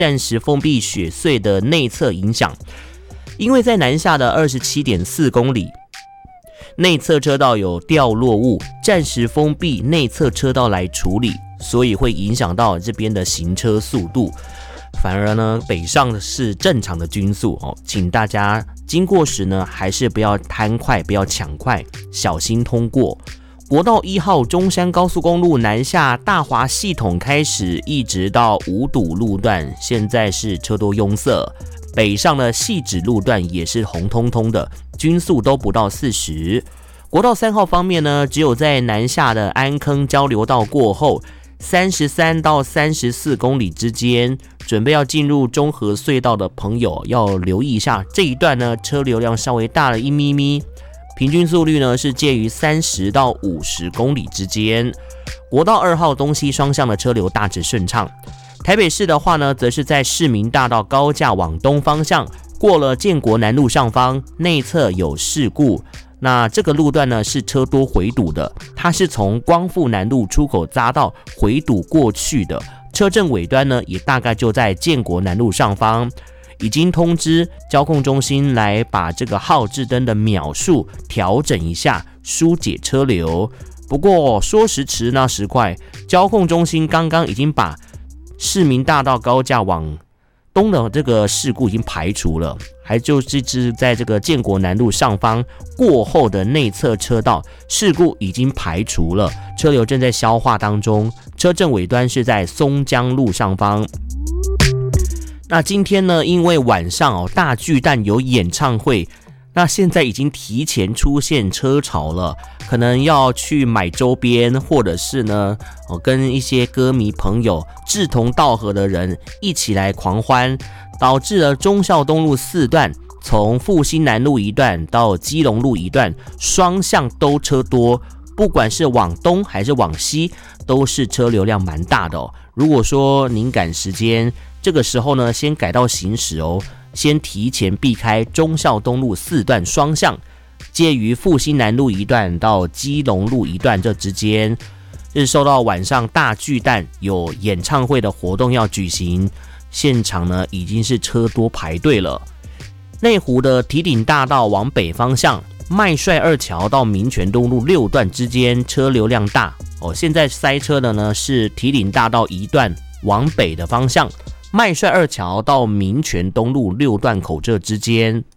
暂时封闭雪隧的内侧影响，因为在南下的 27.4 公里内侧车道有掉落物，暂时封闭内侧车道来处理，所以会影响到这边的行车速度。反而呢，北上是正常的均速哦，请大家经过时呢，还是不要贪快，不要抢快，小心通过。国道1号中山高速公路南下大华系统开始，一直到五堵路段，现在是车多拥塞。北上的汐止路段也是红彤彤的，均速都不到40。国道3号方面呢，只有在南下的安坑交流道过后，33到34公里之间，准备要进入中和隧道的朋友要留意一下，这一段呢车流量稍微大了一咪咪，平均速率呢是介于30到50公里之间。国道2号东西双向的车流大致顺畅。台北市的话呢，则是在市民大道高架往东方向，过了建国南路上方，内侧有事故。那这个路段呢是车多回堵的，它是从光复南路出口匝道回堵过去的，车阵尾端呢也大概就在建国南路上方。已经通知交控中心来把这个号志灯的秒数调整一下，疏解车流。不过说时迟那时快，交控中心刚刚已经把市民大道高架往东的这个事故已经排除了，还就是在这个建国南路上方过后的内侧车道事故已经排除了，车流正在消化当中，车阵尾端是在松江路上方。那今天呢，因为晚上大巨蛋有演唱会，那现在已经提前出现车潮了，可能要去买周边，或者是呢跟一些歌迷朋友志同道合的人一起来狂欢，导致了忠孝东路4段从复兴南路一段到基隆路一段双向都车多，不管是往东还是往西都是车流量蛮大的哦。如果说您赶时间，这个时候呢先改道行驶哦，先提前避开忠孝东路4段双向，介于复兴南路一段到基隆路一段这之间，是受到晚上大巨蛋有演唱会的活动要举行，现场呢已经是车多排队了。内湖的堤顶大道往北方向，麦帅二桥到民权东路6段之间车流量大哦，现在塞车的呢是堤顶大道1段往北的方向，麦帅二桥到民权东路6段口这之间